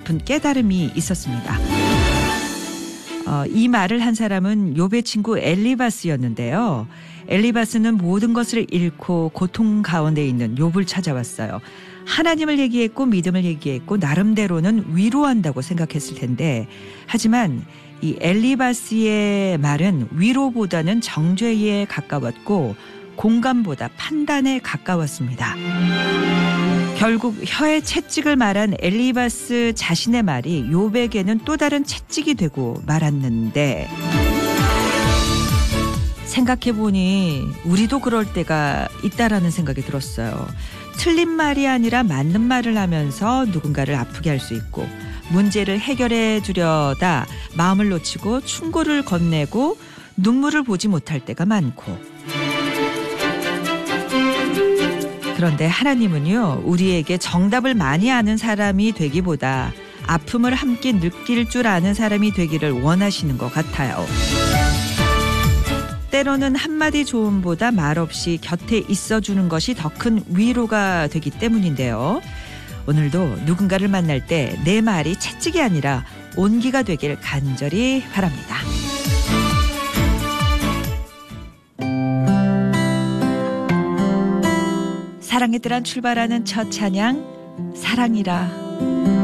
깊은 깨달음이 있었습니다. 이 말을 한 사람은 욥의 친구 엘리바스였는데요. 엘리바스는 모든 것을 잃고 고통 가운데 있는 욥을 찾아왔어요. 하나님을 얘기했고 믿음을 얘기했고 나름대로는 위로한다고 생각했을 텐데, 하지만 이 엘리바스의 말은 위로보다는 정죄에 가까웠고 공감보다 판단에 가까웠습니다. 결국 혀의 채찍을 말한 엘리바스 자신의 말이 욥에게는 또 다른 채찍이 되고 말았는데, 생각해보니 우리도 그럴 때가 있다라는 생각이 들었어요. 틀린 말이 아니라 맞는 말을 하면서 누군가를 아프게 할 수 있고, 문제를 해결해 주려다 마음을 놓치고 충고를 건네고 눈물을 보지 못할 때가 많고, 그런데 하나님은요, 우리에게 정답을 많이 아는 사람이 되기보다 아픔을 함께 느낄 줄 아는 사람이 되기를 원하시는 것 같아요. 때로는 한마디 조언보다 말없이 곁에 있어주는 것이 더 큰 위로가 되기 때문인데요. 오늘도 누군가를 만날 때 내 말이 채찍이 아니라 온기가 되길 간절히 바랍니다. 사랑의 뜰 안 출발하는 첫 찬양, 사랑이라.